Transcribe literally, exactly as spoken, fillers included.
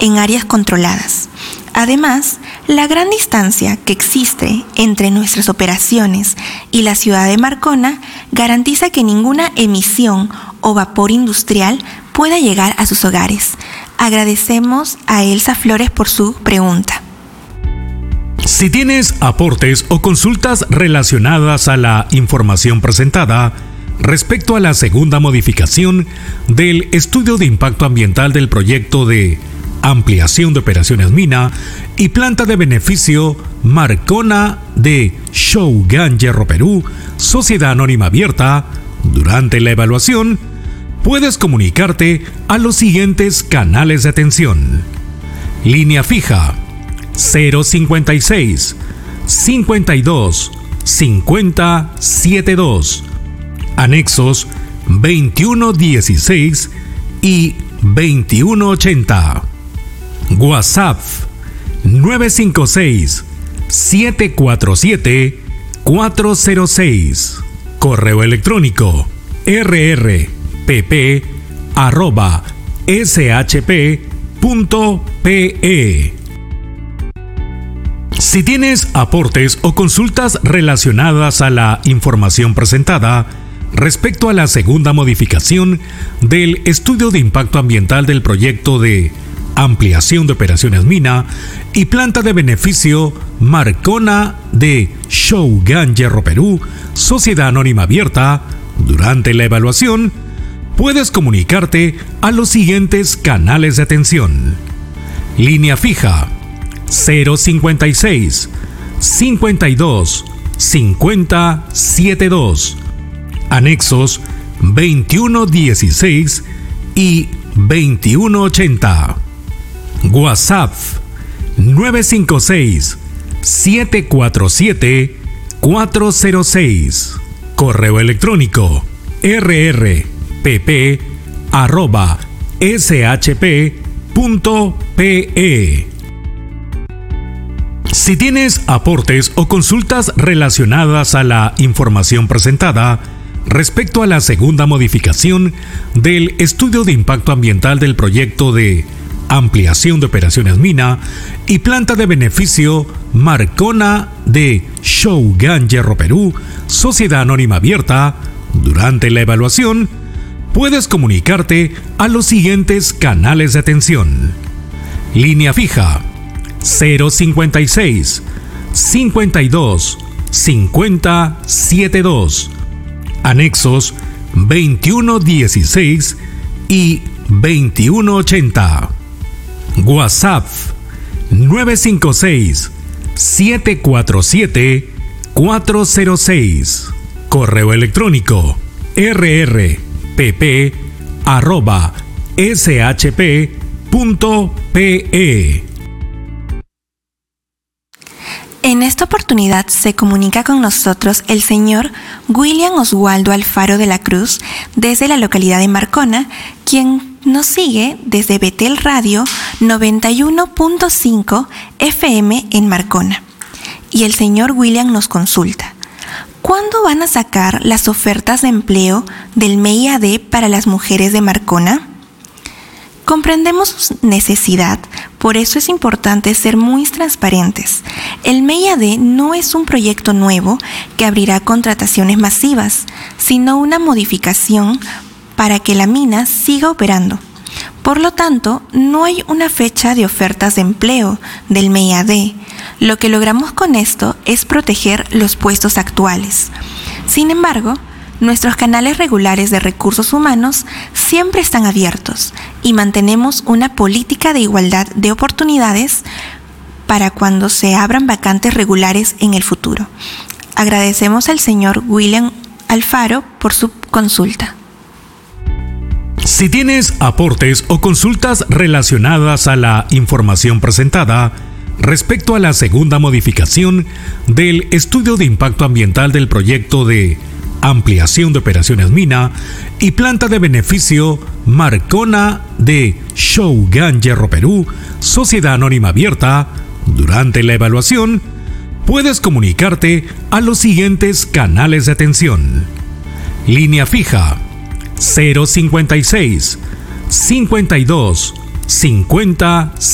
en áreas controladas. Además, la gran distancia que existe entre nuestras operaciones y la ciudad de Marcona garantiza que ninguna emisión o vapor industrial pueda llegar a sus hogares. Agradecemos a Elsa Flores por su pregunta. Si tienes aportes o consultas relacionadas a la información presentada respecto a la segunda modificación del estudio de impacto ambiental del proyecto de ampliación de operaciones mina y planta de beneficio Marcona de Shougan Hierro Perú, Sociedad Anónima Abierta, durante la evaluación, puedes comunicarte a los siguientes canales de atención. Línea fija cero cincuenta y seis, cincuenta y dos, cincuenta, setenta y dos. Anexos veintiuno dieciséis y veintiuno ochenta. WhatsApp nueve cinco seis, siete cuatro siete, cuatro cero seis. Correo electrónico r r p p arroba s h p punto p e. Si tienes aportes o consultas relacionadas a la información presentada respecto a la segunda modificación del estudio de impacto ambiental del proyecto de ampliación de operaciones mina y planta de beneficio Marcona de Shougan Hierro Perú, Sociedad Anónima Abierta, durante la evaluación, puedes comunicarte a los siguientes canales de atención. Línea fija cero cincuenta y seis, cincuenta y dos, cincuenta, setenta y dos. Anexos veintiuno dieciséis y veintiuno ochenta. WhatsApp nueve cinco seis, siete cuatro siete, cuatro cero seis. Correo electrónico r r p p arroba s h p punto p e. Si tienes aportes o consultas relacionadas a la información presentada respecto a la segunda modificación del estudio de impacto ambiental del proyecto de ampliación de operaciones mina y planta de beneficio Marcona de Shougan Hierro Perú, Sociedad Anónima Abierta, durante la evaluación, puedes comunicarte a los siguientes canales de atención. Línea fija cero cincuenta y seis, cincuenta y dos, cincuenta, setenta y dos. Anexos veintiuno dieciséis y veintiuno ochenta. WhatsApp nueve cinco seis, siete cuatro siete, cuatro cero seis. Correo electrónico r r p p arroba s h p punto p e. En esta oportunidad se comunica con nosotros el señor William Oswaldo Alfaro de la Cruz desde la localidad de Marcona, quien nos sigue desde Betel Radio noventa y uno punto cinco F M en Marcona. Y el señor William nos consulta: ¿cuándo van a sacar las ofertas de empleo del M E I A D para las mujeres de Marcona? Comprendemos su necesidad, por eso es importante ser muy transparentes. El M E I A D no es un proyecto nuevo que abrirá contrataciones masivas, sino una modificación para que la mina siga operando. Por lo tanto, no hay una fecha de ofertas de empleo del M E I A D. Lo que logramos con esto es proteger los puestos actuales. Sin embargo, nuestros canales regulares de recursos humanos siempre están abiertos y mantenemos una política de igualdad de oportunidades para cuando se abran vacantes regulares en el futuro. Agradecemos al señor William Alfaro por su consulta. Si tienes aportes o consultas relacionadas a la información presentada respecto a la segunda modificación del estudio de impacto ambiental del proyecto de ampliación de operaciones mina y planta de beneficio Marcona de Shougan Hierro Perú, Sociedad Anónima Abierta, durante la evaluación, puedes comunicarte a los siguientes canales de atención. Línea fija cero cincuenta y seis, cincuenta y dos, cincuenta,